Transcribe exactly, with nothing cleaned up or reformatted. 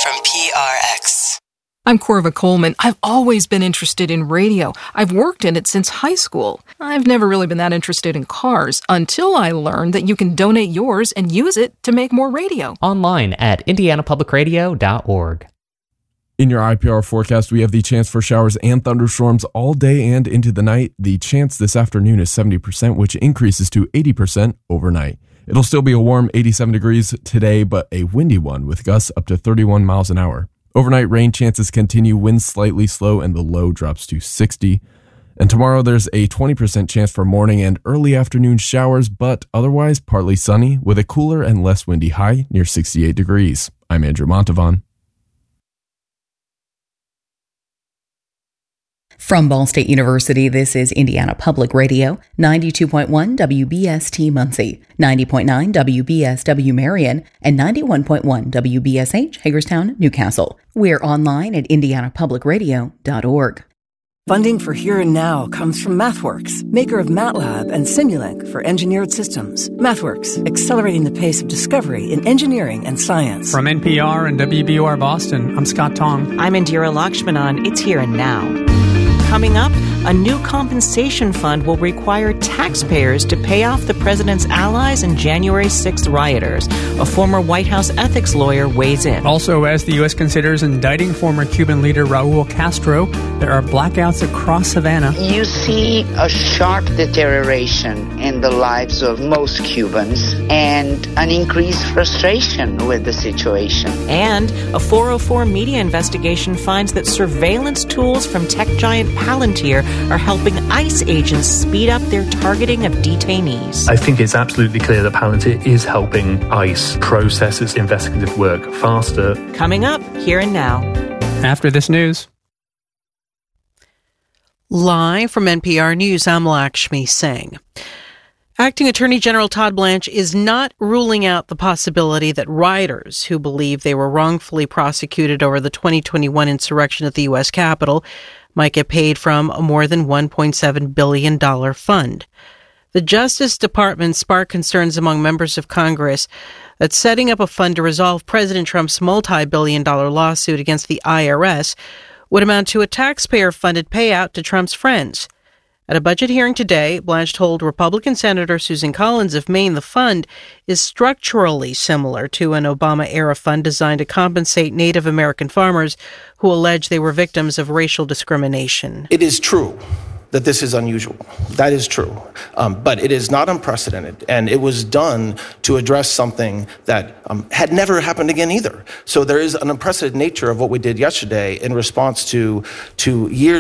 from P R X. I'm Corva Coleman. I've always been interested in radio. I've worked in it since high school. I've never really been that interested in cars until I learned that you can donate yours and use it to make more radio. Online at indiana public radio dot org. In your I P R forecast, we have the chance for showers and thunderstorms all day and into the night. The chance this afternoon is seventy percent, which increases to eighty percent overnight. It'll still be a warm eighty-seven degrees today, but a windy one with gusts up to thirty-one miles an hour. Overnight rain chances continue, winds slightly slow, and the low drops to sixty. And tomorrow there's a twenty percent chance for morning and early afternoon showers, but otherwise partly sunny with a cooler and less windy high near sixty-eight degrees. I'm Andrew Montavon. From Ball State University, this is Indiana Public Radio, ninety-two point one W B S T Muncie, ninety point nine W B S W Marion, and ninety-one point one W B S H Hagerstown, Newcastle. We're online at indiana public radio dot org. Funding for Here and Now comes from MathWorks, maker of MATLAB and Simulink for engineered systems. MathWorks, accelerating the pace of discovery in engineering and science. From N P R and W B U R Boston, I'm Scott Tong. I'm Indira Lakshmanan. It's Here and Now. Coming up, a new compensation fund will require taxpayers to pay off the president's allies and January sixth rioters. A former White House ethics lawyer weighs in. Also, as the U S considers indicting former Cuban leader Raul Castro, there are blackouts across Havana. You see a sharp deterioration in the lives of most Cubans and an increased frustration with the situation. And a four oh four media investigation finds that surveillance tools from tech giant Palantir are helping ICE agents speed up their targeting of detainees. I think it's absolutely clear that Palantir is helping ICE process its investigative work faster. Coming up, Here and Now. After this news. Live from N P R News, I'm Lakshmi Singh. Acting Attorney General Todd Blanche is not ruling out the possibility that rioters who believe they were wrongfully prosecuted over the twenty twenty-one insurrection at the U S Capitol might get paid from a more than one point seven billion dollars fund. The Justice Department sparked concerns among members of Congress that setting up a fund to resolve President Trump's multi-billion dollar lawsuit against the I R S would amount to a taxpayer-funded payout to Trump's friends. At a budget hearing today, Blanche told Republican Senator Susan Collins of Maine the fund is structurally similar to an Obama-era fund designed to compensate Native American farmers who allege they were victims of racial discrimination. It is true that this is unusual. That is true. Um, but it is not unprecedented. And it was done to address something that um, had never happened again either. So there is an unprecedented nature of what we did yesterday in response to, to years